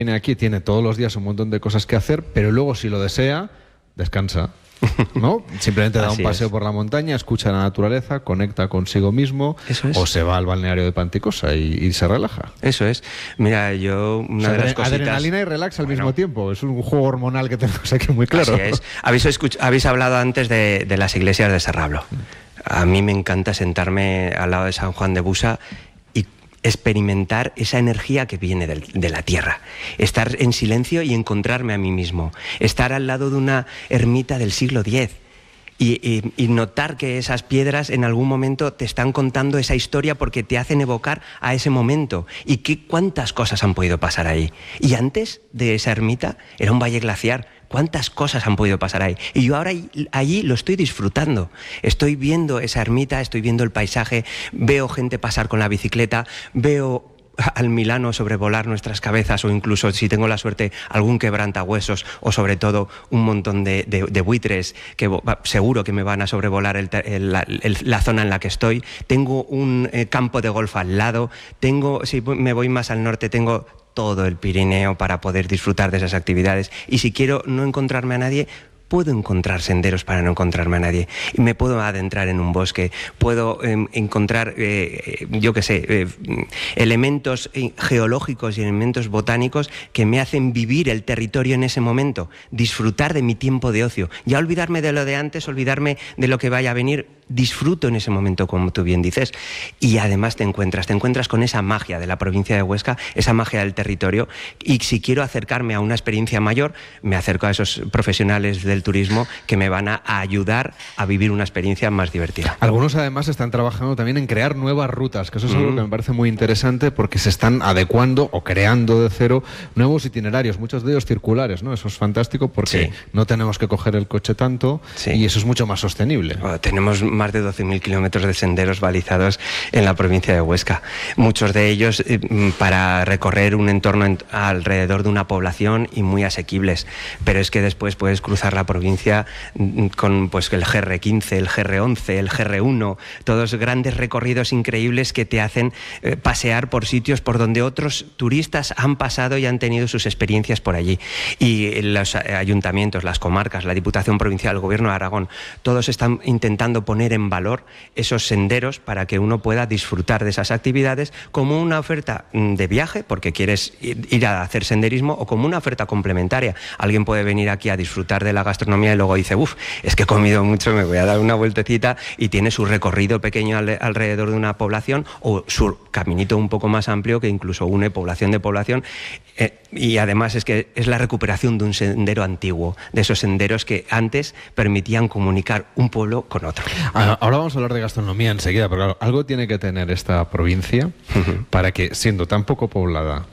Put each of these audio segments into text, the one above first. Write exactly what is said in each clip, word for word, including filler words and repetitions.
Viene aquí, tiene todos los días un montón de cosas que hacer, pero luego, si lo desea, descansa, ¿no? Simplemente da un paseo es. por la montaña, escucha la naturaleza, conecta consigo mismo, Eso es. o se va al balneario de Panticosa y, y se relaja. Eso es. Mira, yo una o sea, de las cositas... Adrenalina y relax al bueno. mismo tiempo. Es un juego hormonal que tenemos aquí muy claro. Así es. Habéis, escuch... Habéis hablado antes de, de las iglesias de Serrablo. A mí me encanta sentarme al lado de San Juan de Busa y experimentar esa energía que viene del, de la tierra, estar en silencio y encontrarme a mí mismo, estar al lado de una ermita del siglo diez y, y, y notar que esas piedras en algún momento te están contando esa historia porque te hacen evocar a ese momento y qué, cuántas cosas han podido pasar ahí. Y antes de esa ermita era un valle glaciar. ¿Cuántas cosas han podido pasar ahí? Y yo ahora allí lo estoy disfrutando. Estoy viendo esa ermita, estoy viendo el paisaje, veo gente pasar con la bicicleta, veo al Milano sobrevolar nuestras cabezas o incluso, si tengo la suerte, algún quebrantahuesos o sobre todo un montón de, de, de buitres que seguro que me van a sobrevolar el, el, la, el, la zona en la que estoy. Tengo un eh, campo de golf al lado, tengo, si me voy más al norte, tengo todo el Pirineo para poder disfrutar de esas actividades. Y si quiero no encontrarme a nadie, puedo encontrar senderos para no encontrarme a nadie. Y me puedo adentrar en un bosque, puedo eh, encontrar, eh, yo qué sé, eh, elementos geológicos y elementos botánicos que me hacen vivir el territorio en ese momento, disfrutar de mi tiempo de ocio. Ya olvidarme de lo de antes, olvidarme de lo que vaya a venir, disfruto en ese momento, como tú bien dices. Y además te encuentras, te encuentras con esa magia de la provincia de Huesca, esa magia del territorio. Y si quiero acercarme a una experiencia mayor, me acerco a esos profesionales del turismo que me van a ayudar a vivir una experiencia más divertida. Algunos además están trabajando también en crear nuevas rutas, que eso es algo mm. que me parece muy interesante porque se están adecuando o creando de cero nuevos itinerarios, muchos de ellos circulares, ¿no? Eso es fantástico porque sí. no tenemos que coger el coche tanto sí. y eso es mucho más sostenible. Bueno, tenemos más de doce mil kilómetros de senderos balizados en la provincia de Huesca, muchos de ellos eh, para recorrer un entorno en, alrededor de una población y muy asequibles, pero es que después puedes cruzar la provincia con pues el G R quince, el G R once, el G R uno, todos grandes recorridos increíbles que te hacen eh, pasear por sitios por donde otros turistas han pasado y han tenido sus experiencias por allí. Y los ayuntamientos, las comarcas, la Diputación Provincial, el Gobierno de Aragón, todos están intentando poner en valor esos senderos para que uno pueda disfrutar de esas actividades como una oferta de viaje, porque quieres ir a hacer senderismo, o como una oferta complementaria. Alguien puede venir aquí a disfrutar de la gastronomía y luego dice, uff, es que he comido mucho, me voy a dar una vueltecita, y tiene su recorrido pequeño al, alrededor de una población o su caminito un poco más amplio que incluso une población de población. Eh, y además es que es la recuperación de un sendero antiguo, de esos senderos que antes permitían comunicar un pueblo con otro. Ahora vamos a hablar de gastronomía enseguida, pero claro, algo tiene que tener esta provincia uh-huh. para que, siendo tan poco poblada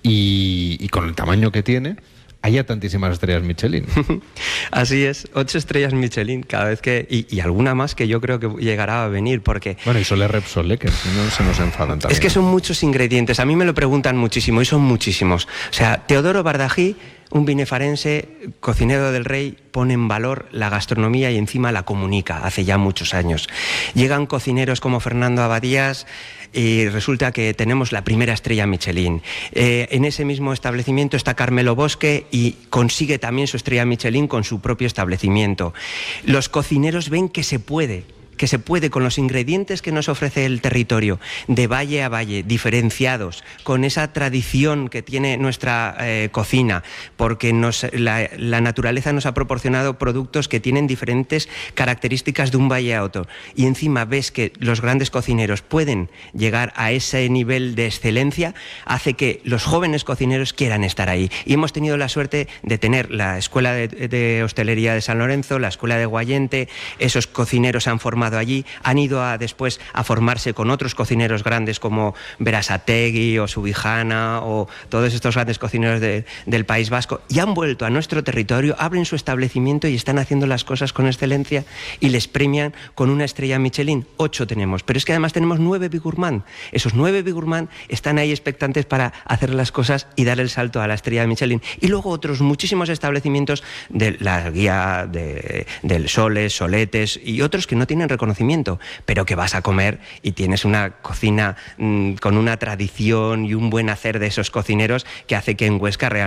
y, y con el tamaño que tiene, haya tantísimas estrellas Michelin. Así es, ocho estrellas Michelin cada vez que... Y, y alguna más que yo creo que llegará a venir porque... Bueno, y Soler Repsol, ¿eh? Que si no se nos enfadan también. Es que son muchos ingredientes, a mí me lo preguntan muchísimo y son muchísimos. O sea, Teodoro Bardají, un binefarense, cocinero del rey, pone en valor la gastronomía y encima la comunica hace ya muchos años. Llegan cocineros como Fernando Abadías y resulta que tenemos la primera estrella Michelin. Eh, en ese mismo establecimiento está Carmelo Bosque y consigue también su estrella Michelin con su propio establecimiento. Los cocineros ven que se puede. que se puede con los ingredientes que nos ofrece el territorio, de valle a valle, diferenciados, con esa tradición que tiene nuestra eh, cocina, porque nos, la, la naturaleza nos ha proporcionado productos que tienen diferentes características de un valle a otro. Y encima ves que los grandes cocineros pueden llegar a ese nivel de excelencia, hace que los jóvenes cocineros quieran estar ahí. Y hemos tenido la suerte de tener la Escuela de, de Hostelería de San Lorenzo, la Escuela de Guayente, esos cocineros se han formado allí, han ido a, después a formarse con otros cocineros grandes como Berasategui o Subijana o todos estos grandes cocineros de, del País Vasco, y han vuelto a nuestro territorio, abren su establecimiento y están haciendo las cosas con excelencia y les premian con una estrella Michelin. Ocho tenemos, pero es que además tenemos nueve Bigurmand. Esos nueve Bigurmand están ahí expectantes para hacer las cosas y dar el salto a la estrella Michelin. Y luego otros muchísimos establecimientos de la guía de, del Soles, Soletes y otros que no tienen reconocimiento, pero que vas a comer y tienes una cocina mmm, con una tradición y un buen hacer de esos cocineros que hace que en Huesca realmente